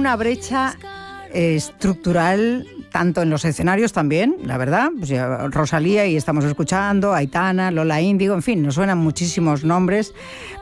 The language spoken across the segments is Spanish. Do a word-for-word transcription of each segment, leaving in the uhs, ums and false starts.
una brecha estructural, tanto en los escenarios también, la verdad, pues ya Rosalía y estamos escuchando, Aitana, Lola Índigo, en fin, nos suenan muchísimos nombres,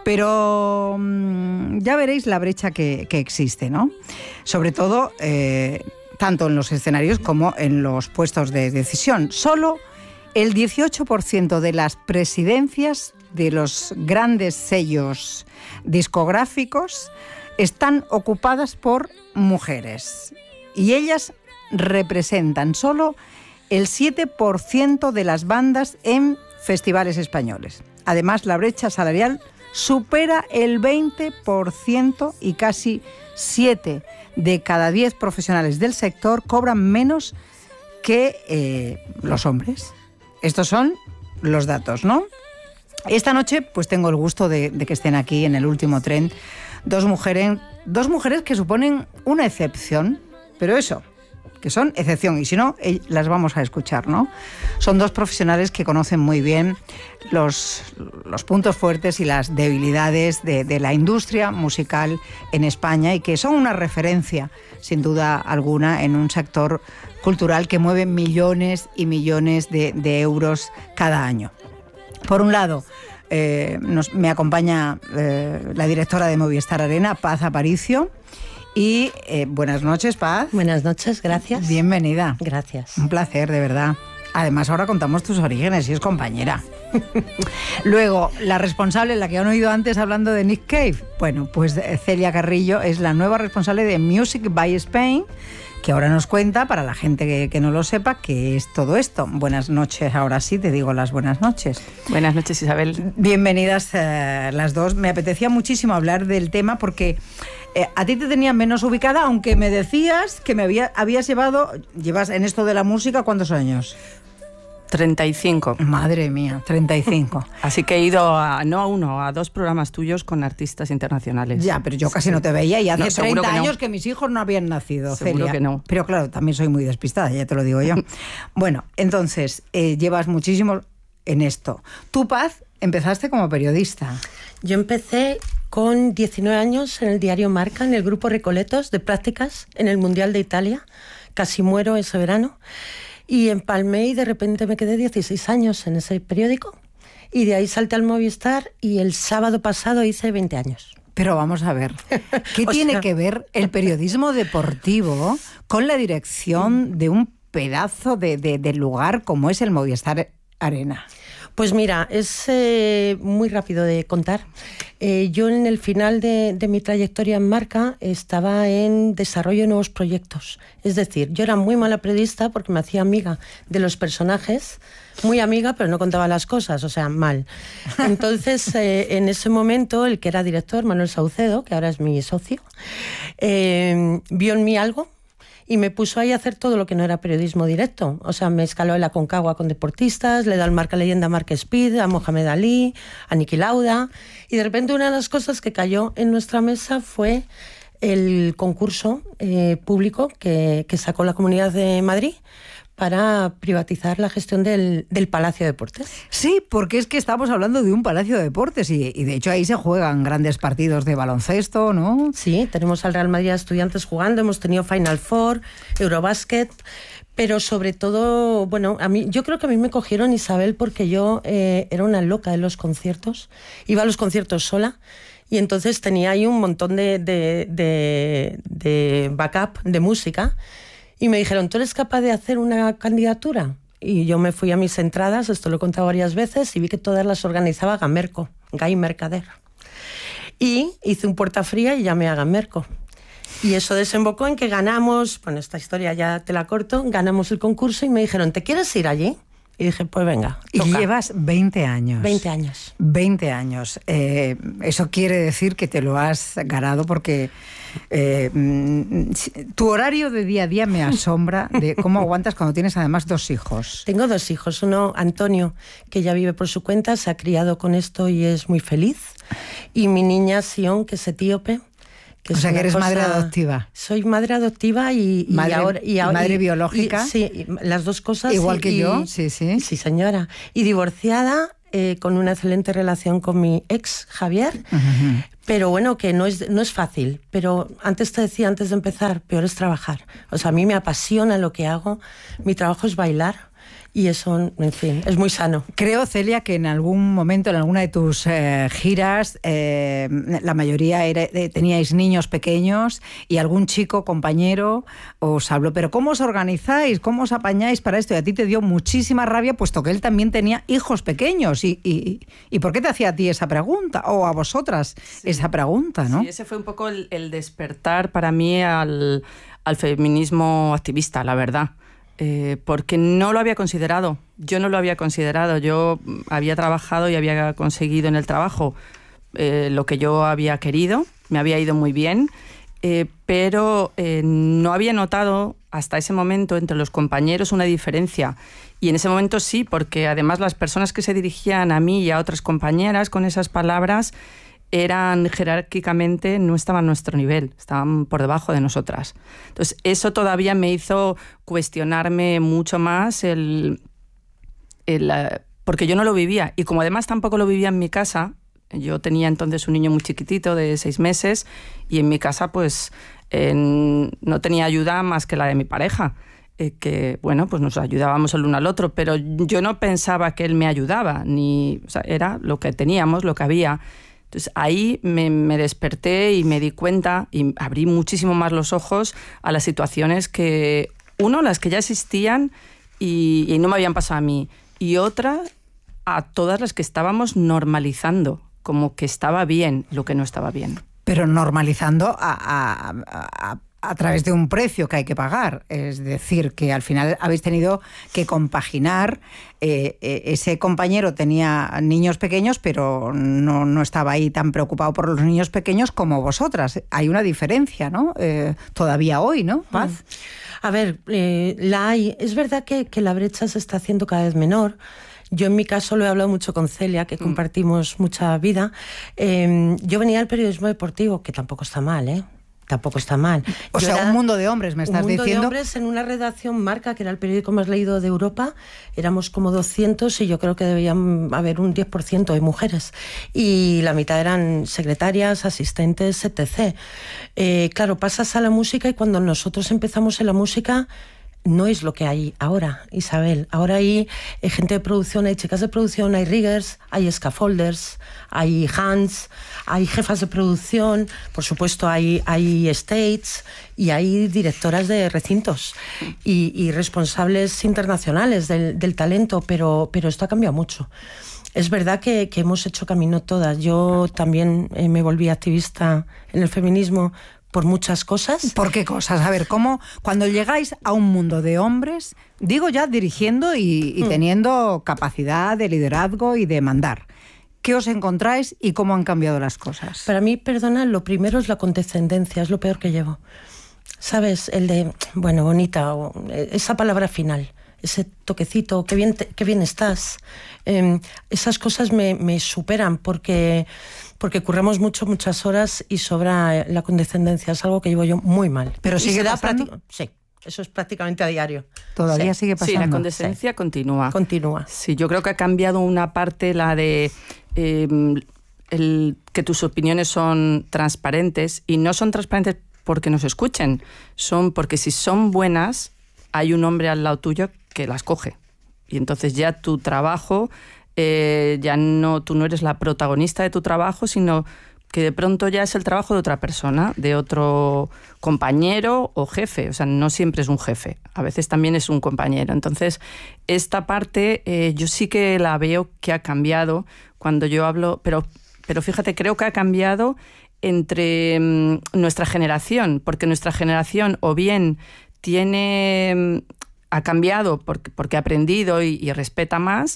pero mmm, ya veréis la brecha que, que existe, ¿no? Sobre todo, eh, tanto en los escenarios como en los puestos de decisión. Solo el dieciocho por ciento de las presidencias de los grandes sellos discográficos están ocupadas por mujeres. Y ellas representan solo el siete por ciento de las bandas en festivales españoles. Además, la brecha salarial supera el veinte por ciento y casi siete de cada diez profesionales del sector cobran menos que eh, los hombres. Estos son los datos, ¿no? Esta noche pues tengo el gusto de, de que estén aquí en el último tren dos mujeres, dos mujeres que suponen una excepción, pero eso, que son excepción, y si no, las vamos a escuchar, ¿no? Son dos profesionales que conocen muy bien los, los puntos fuertes y las debilidades de, de la industria musical en España y que son una referencia, sin duda alguna, en un sector cultural que mueve millones y millones de, de euros cada año. Por un lado, eh, nos, me acompaña eh, la directora de Movistar Arena, Paz Aparicio. Y eh, buenas noches, Paz. Buenas noches, gracias. Bienvenida. Gracias. Un placer, de verdad. Además, ahora contamos tus orígenes y es compañera. Luego, la responsable, la que han oído antes hablando de Nick Cave. Bueno, pues Celia Carrillo es la nueva responsable de Music by Spain, que ahora nos cuenta, para la gente que, que no lo sepa, qué es todo esto. Buenas noches, ahora sí, te digo las buenas noches. Buenas noches, Isabel. Bienvenidas eh, las dos. Me apetecía muchísimo hablar del tema porque eh, a ti te tenía menos ubicada, aunque me decías que me había, habías llevado, llevas en esto de la música, ¿cuántos años? treinta y cinco. Madre mía, treinta y cinco. Así que he ido a, no a uno, a dos programas tuyos con artistas internacionales. Ya, pero yo casi sí. no te veía y hace no, treinta que años no. que mis hijos no habían nacido, seguro Celia. Que no. Pero claro, también soy muy despistada, ya te lo digo yo. Bueno, entonces, eh, llevas muchísimo en esto. Tú, Paz, empezaste como periodista. Yo empecé con diecinueve años en el diario Marca, en el grupo Recoletos de prácticas en el Mundial de Italia. Casi muero ese verano. Y empalmé y de repente me quedé dieciséis años en ese periódico. Y de ahí salté al Movistar y el sábado pasado hice veinte años. Pero vamos a ver, ¿qué tiene sea... que ver el periodismo deportivo con la dirección de un pedazo de, de, de lugar como es el Movistar Arena? Pues mira, es eh, muy rápido de contar. Eh, yo en el final de, de mi trayectoria en Marca estaba en desarrollo de nuevos proyectos. Es decir, yo era muy mala periodista porque me hacía amiga de los personajes, muy amiga, pero no contaba las cosas, o sea, mal. Entonces, eh, en ese momento, el que era director, Manuel Saucedo, que ahora es mi socio, eh, vio en mí algo y me puso ahí a hacer todo lo que no era periodismo directo. O sea, me escaló en la Concagua con deportistas, le da el marca leyenda a Mark Speed, a Mohamed Ali, a Niki Lauda. Y de repente una de las cosas que cayó en nuestra mesa fue el concurso eh, público que, que sacó la Comunidad de Madrid para privatizar la gestión del, del Palacio de Deportes. Sí, porque es que estamos hablando de un Palacio de Deportes y, y de hecho ahí se juegan grandes partidos de baloncesto, ¿no? Sí, tenemos al Real Madrid Estudiantes jugando, hemos tenido Final Four, Eurobasket, pero sobre todo, bueno, a mí, yo creo que a mí me cogieron, Isabel, porque yo eh, era una loca de los conciertos, iba a los conciertos sola. Y entonces tenía ahí un montón de, de, de, de backup de música. Y me dijeron, ¿tú eres capaz de hacer una candidatura? Y yo me fui a mis entradas, esto lo he contado varias veces, y vi que todas las organizaba Gamerco, Guy Mercader. Y hice un puerta fría y llamé a Gamerco. Y eso desembocó en que ganamos, bueno, esta historia ya te la corto, ganamos el concurso y me dijeron, ¿te quieres ir allí? Y dije, pues venga, toca. Y llevas veinte años. veinte años. veinte años. Eh, eso quiere decir que te lo has ganado porque eh, tu horario de día a día me asombra de cómo aguantas cuando tienes además dos hijos. Tengo dos hijos. Uno, Antonio, que ya vive por su cuenta, se ha criado con esto y es muy feliz. Y mi niña, Sion, que es etíope. Que o sea, que eres cosa... madre adoptiva. Soy madre adoptiva y, y madre, ahora... Y, y madre y, biológica. Y, sí, las dos cosas. Igual y, que yo, sí, sí. Sí, señora. Y divorciada, eh, con una excelente relación con mi ex, Javier. Uh-huh. Pero bueno, que no es, no es fácil. Pero antes te decía, antes de empezar, peor es trabajar. O sea, a mí me apasiona lo que hago. Mi trabajo es bailar. Y eso, en fin, es muy sano. Creo, Celia, que en algún momento, en alguna de tus eh, giras, eh, la mayoría era, eh, teníais niños pequeños y algún chico, compañero, os habló. Pero ¿cómo os organizáis? ¿Cómo os apañáis para esto? Y a ti te dio muchísima rabia, puesto que él también tenía hijos pequeños. ¿Y, y, y por qué te hacía a ti esa pregunta? O a vosotras sí. esa pregunta, ¿no? Sí, ese fue un poco el, el despertar para mí al, al feminismo activista, la verdad. Eh, porque no lo había considerado, yo no lo había considerado, yo había trabajado y había conseguido en el trabajo eh, lo que yo había querido, me había ido muy bien, eh, pero eh, no había notado hasta ese momento entre los compañeros una diferencia. Y en ese momento sí, porque además las personas que se dirigían a mí y a otras compañeras con esas palabras eran jerárquicamente, no estaban a nuestro nivel, estaban por debajo de nosotras. Entonces, eso todavía me hizo cuestionarme mucho más, el, el, porque yo no lo vivía. Y como además tampoco lo vivía en mi casa, yo tenía entonces un niño muy chiquitito de seis meses y en mi casa pues eh, no tenía ayuda más que la de mi pareja. Eh, que, bueno, pues nos ayudábamos el uno al otro, pero yo no pensaba que él me ayudaba, ni, o sea, era lo que teníamos, lo que había. Entonces ahí me, me desperté y me di cuenta y abrí muchísimo más los ojos a las situaciones que, uno, las que ya existían y, y no me habían pasado a mí, y otra, a todas las que estábamos normalizando, como que estaba bien lo que no estaba bien. Pero normalizando a... a, a... a través de un precio que hay que pagar. Es decir, que al final habéis tenido que compaginar. Eh, eh, ese compañero tenía niños pequeños, pero no, no estaba ahí tan preocupado por los niños pequeños como vosotras. Hay una diferencia, ¿no? Eh, todavía hoy, ¿no, Paz? A ver, eh, la hay. Es verdad que, que la brecha se está haciendo cada vez menor. Yo en mi caso lo he hablado mucho con Celia, que compartimos mm. mucha vida. Eh, yo venía del periodismo deportivo, que tampoco está mal, ¿eh? Tampoco está mal. O Yo sea, era, un mundo de hombres, me estás diciendo. Un mundo de hombres en una redacción Marca, que era el periódico más leído de Europa. Éramos como doscientos y yo creo que debían haber un diez por ciento de mujeres. Y la mitad eran secretarias, asistentes, etcétera. Eh, claro, pasas a la música y cuando nosotros empezamos en la música... No es lo que hay ahora, Isabel. Ahora hay eh, gente de producción, hay chicas de producción, hay riggers, hay scaffolders, hay hands, hay jefas de producción, por supuesto hay, hay stages y hay directoras de recintos y, y responsables internacionales del, del talento, pero, pero esto ha cambiado mucho. Es verdad que, que hemos hecho camino todas. Yo también eh, me volví activista en el feminismo por muchas cosas. ¿Por qué cosas? A ver, ¿cómo cuando llegáis a un mundo de hombres, digo ya dirigiendo y, y mm. teniendo capacidad de liderazgo y de mandar, ¿qué os encontráis y cómo han cambiado las cosas? Para mí, perdona, lo primero es la condescendencia, es lo peor que llevo. ¿Sabes? El de, bueno, bonita, o esa palabra final, ese toquecito, qué bien, te, qué bien estás. Eh, esas cosas me, me superan porque... porque curramos mucho, muchas horas y sobra la condescendencia. Es algo que llevo yo muy mal. ¿Pero y sigue pasando? Prácti- sí, eso es prácticamente a diario. ¿Todavía sí. sigue pasando? Sí, la condescendencia sí. continúa. Continúa. Sí, yo creo que ha cambiado una parte, la de eh, el, que tus opiniones son transparentes, y no son transparentes porque nos escuchen, son porque si son buenas, hay un hombre al lado tuyo que las coge. Y entonces ya tu trabajo... Eh, ya no, tú no eres la protagonista de tu trabajo, sino que de pronto ya es el trabajo de otra persona, de otro compañero o jefe. O sea, no siempre es un jefe, a veces también es un compañero. Entonces, esta parte eh, yo sí que la veo que ha cambiado cuando yo hablo, pero, pero fíjate, creo que ha cambiado entre mmm, nuestra generación, porque nuestra generación o bien tiene, ha cambiado porque, porque ha aprendido y, y respeta más,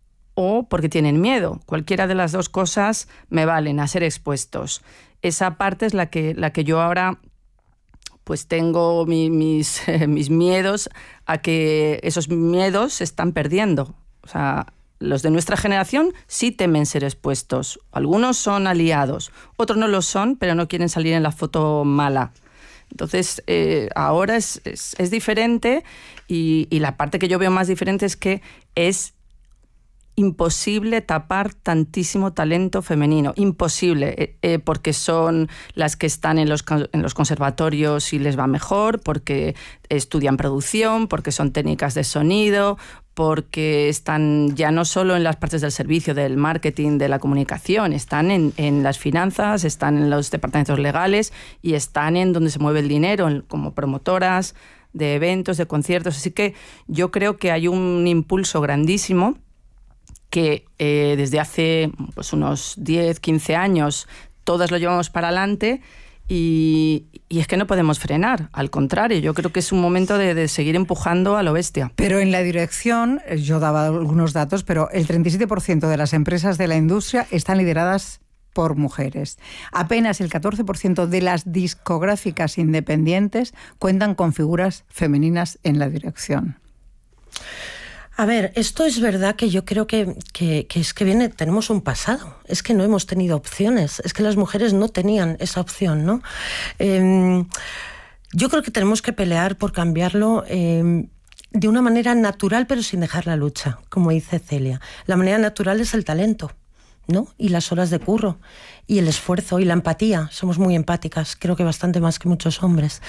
o porque tienen miedo. Cualquiera de las dos cosas me valen a ser expuestos. Esa parte es la que, la que yo ahora pues tengo mi, mis, eh, mis miedos a que esos miedos se están perdiendo. O sea, los de nuestra generación sí temen ser expuestos. Algunos son aliados, otros no lo son, pero no quieren salir en la foto mala. Entonces, eh, ahora es, es, es diferente y, y la parte que yo veo más diferente es que es imposible tapar tantísimo talento femenino, imposible, eh, eh, porque son las que están en los, en los conservatorios y les va mejor, porque estudian producción, porque son técnicas de sonido, porque están ya no solo en las partes del servicio, del marketing, de la comunicación, están en, en las finanzas, están en los departamentos legales y están en donde se mueve el dinero, en, como promotoras de eventos, de conciertos. Así que yo creo que hay un impulso grandísimo que eh, desde hace pues, unos diez, quince años todas lo llevamos para adelante y, y es que no podemos frenar, al contrario, yo creo que es un momento de, de seguir empujando a lo bestia. Pero en la dirección, yo daba algunos datos, pero el treinta y siete por ciento de las empresas de la industria están lideradas por mujeres. Apenas el catorce por ciento de las discográficas independientes cuentan con figuras femeninas en la dirección. A ver, esto es verdad que yo creo que, que, que es que viene, tenemos un pasado, es que no hemos tenido opciones, es que las mujeres no tenían esa opción, ¿no? Eh, yo creo que tenemos que pelear por cambiarlo eh, de una manera natural, pero sin dejar la lucha, como dice Celia. La manera natural es el talento, ¿no? Y las horas de curro, y el esfuerzo, y la empatía. Somos muy empáticas, creo que bastante más que muchos hombres.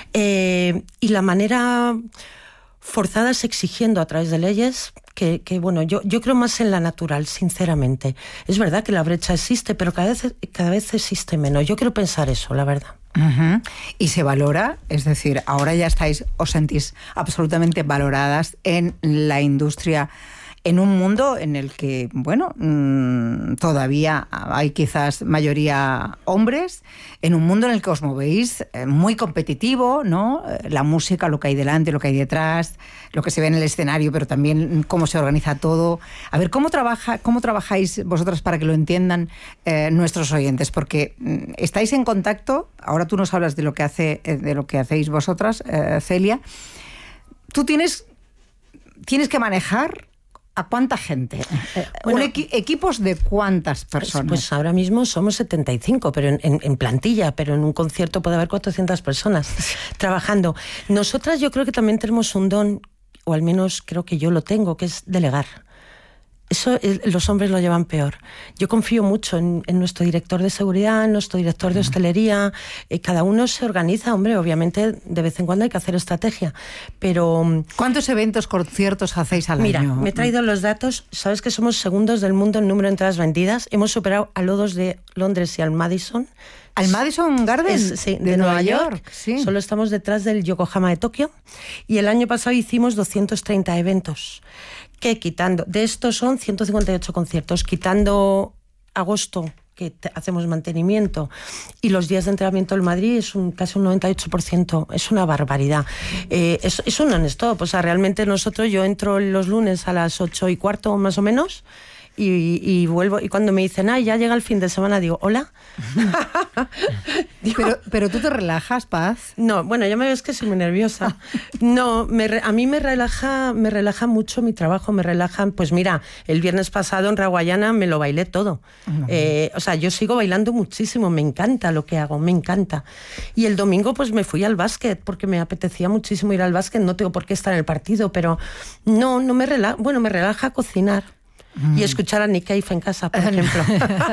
Eh, y la manera forzadas exigiendo a través de leyes que, que bueno, yo, yo creo más en la natural, sinceramente. Es verdad que la brecha existe, pero cada vez, cada vez existe menos. Yo quiero pensar eso, la verdad. Uh-huh. Y se valora, es decir, ahora ya estáis, os sentís absolutamente valoradas en la industria, en un mundo en el que, bueno, mmm, todavía hay quizás mayoría hombres, en un mundo en el que os movéis eh, muy competitivo, ¿no? La música, lo que hay delante, lo que hay detrás, lo que se ve en el escenario, pero también cómo se organiza todo. A ver, ¿cómo trabaja, cómo trabajáis vosotras para que lo entiendan eh, nuestros oyentes? Porque mm, estáis en contacto, ahora tú nos hablas de lo que hace, de lo que hacéis vosotras, eh, Celia. Tú tienes, tienes que manejar ¿a cuánta gente? Bueno, ¿Un equi- equipos de cuántas personas? Pues, pues ahora mismo somos setenta y cinco, pero en, en, en plantilla, pero en un concierto puede haber cuatrocientas personas trabajando. Nosotras yo creo que también tenemos un don, o al menos creo que yo lo tengo, que es delegar. Eso los hombres lo llevan peor. Yo confío mucho en, en nuestro director de seguridad, en nuestro director de hostelería. Eh, cada uno se organiza, hombre, obviamente de vez en cuando hay que hacer estrategia, pero... ¿Cuántos eventos, conciertos hacéis al Mira, año? Mira, me he traído los datos. Sabes que somos segundos del mundo en número de entradas vendidas. Hemos superado a Lodos de Londres y al Madison. ¿Al Madison Garden? Es, sí, de, de Nueva, Nueva York. York. Sí. Solo estamos detrás del Yokohama de Tokio. Y el año pasado hicimos doscientos treinta eventos. Que quitando, de estos son ciento cincuenta y ocho conciertos, quitando agosto, que te, hacemos mantenimiento, y los días de entrenamiento en Madrid es un, casi un noventa y ocho por ciento, es una barbaridad. Eh, es, es un non-stop, o sea, realmente nosotros, yo entro los lunes a las ocho y cuarto más o menos, y, y vuelvo, y cuando me dicen, ah, ya llega el fin de semana, digo, hola. digo, pero, pero tú te relajas, Paz. No, bueno, ya me ves que soy muy nerviosa. No, me re, a mí me relaja, me relaja mucho mi trabajo, me relajan, pues mira, el viernes pasado en Raguayana me lo bailé todo. Uh-huh. Eh, o sea, yo sigo bailando muchísimo, me encanta lo que hago, me encanta. Y el domingo pues me fui al básquet, porque me apetecía muchísimo ir al básquet, no tengo por qué estar en el partido, pero no, no me relaja, bueno, me relaja cocinar. Mm. Y escuchar a Nick Cave en casa, por ejemplo.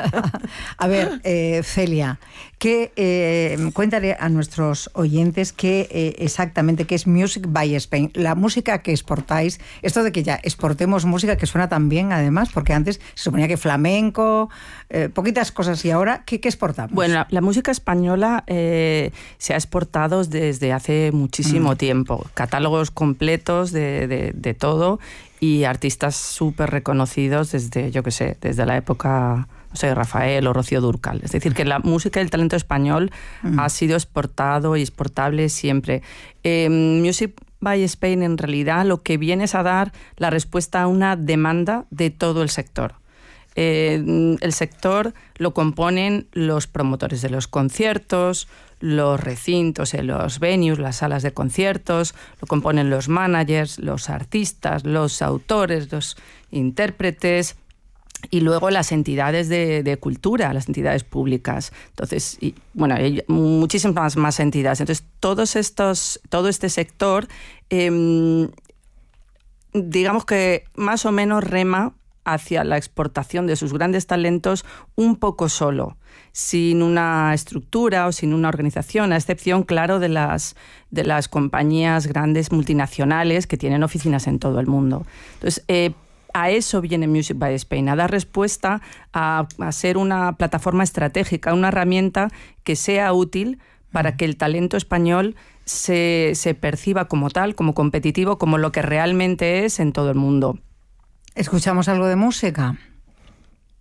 A ver, eh, Celia, ¿qué, eh, cuéntale a nuestros oyentes qué eh, exactamente qué es Music by Spain, la música que exportáis, esto de que ya exportemos música que suena tan bien, además, porque antes se suponía que flamenco, eh, poquitas cosas, y ahora, ¿qué, qué exportamos? Bueno, la, la música española eh, se ha exportado desde hace muchísimo mm. tiempo, catálogos completos de, de, de todo, y artistas súper reconocidos desde, yo qué sé, desde la época, no sé, Rafael o Rocío Dúrcal. Es decir, que la música y el talento español mm. ha sido exportado y exportable siempre. Eh, Music by Spain, en realidad, lo que viene es a dar la respuesta a una demanda de todo el sector. Eh, el sector lo componen los promotores de los conciertos, los recintos, los venues, las salas de conciertos, lo componen los managers, los artistas, los autores, los intérpretes y luego las entidades de, de cultura, las entidades públicas. Entonces, y, bueno, hay muchísimas más entidades. Entonces, todos estos, todo este sector, eh, digamos que más o menos rema hacia la exportación de sus grandes talentos un poco solo, sin una estructura o sin una organización, a excepción, claro, de las, de las compañías grandes multinacionales que tienen oficinas en todo el mundo. Entonces, eh, a eso viene Music by Spain, a dar respuesta, a, a ser una plataforma estratégica, una herramienta que sea útil para que el talento español se, se perciba como tal, como competitivo, como lo que realmente es en todo el mundo. ¿Escuchamos algo de música?